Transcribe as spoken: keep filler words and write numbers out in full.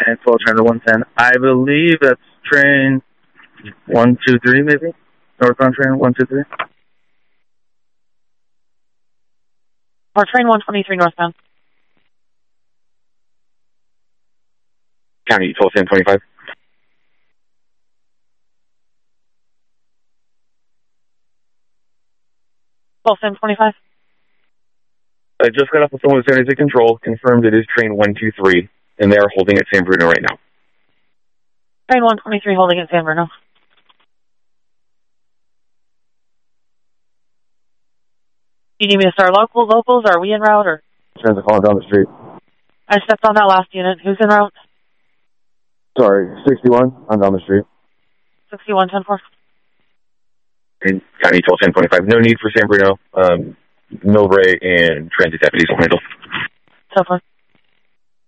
and twelve train to one ten. I believe that's train one two three, maybe? Northbound train one two three. Or train one twenty-three northbound. County twelve ten twenty-five. twelve ten twenty-five. I just got off the phone with San Jose Control, confirmed it is train one two three, and they are holding at San Bruno right now. Train one twenty-three holding at San Bruno. You need me to start local, locals, or are we en route? Or? Trains are calling down the street. I stepped on that last unit. Who's en route? Sorry, sixty-one, I'm down the street. sixty-one ten four. And County twelve ten twenty-five. No need for San Bruno. Um, Milbray and transit deputies will handle. So far.